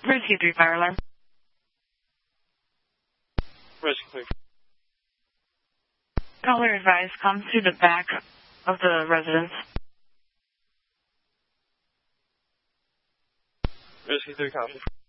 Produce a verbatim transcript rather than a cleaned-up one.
Rescue three fire alarm. Rescue three. Caller advised, come to the back of the residence. Rescue three, copy.